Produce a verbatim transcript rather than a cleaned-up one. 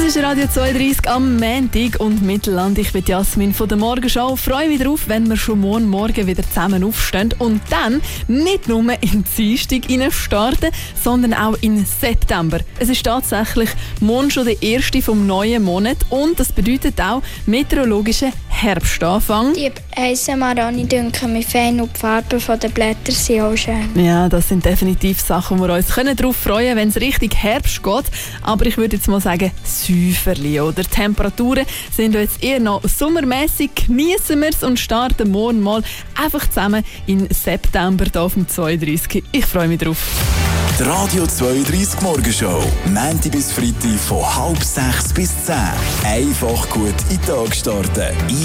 ist Radio zweiunddreissig am Montag und Mittelland. Ich bin Jasmin von der Morgenschau. Ich freue mich darauf, wenn wir schon morgen Morgen wieder zusammen aufstehen und dann nicht nur in die Dienstag starten, sondern auch in September. Es ist tatsächlich morgen schon der erste vom neuen Monat und das bedeutet auch meteorologischen Herbstanfang. Die Eisenmaroni dünken mich fein und die Farben der Blätter sind auch schön. Ja, das sind definitiv Sachen, wo wir uns darauf freuen können, wenn es richtig Herbst geht. Aber ich würde jetzt mal sagen, Säuferli, oder? Die Temperaturen sind jetzt eher noch sommermäßig. Genießen wir es und starten morgen mal einfach zusammen in September hier auf dem zweiunddreissig. Ich freue mich drauf. Die Radio zweiunddreissig Morgenshow. Montag bis Freitag von halb sechs bis zehn. Einfach gut in den Tag starten.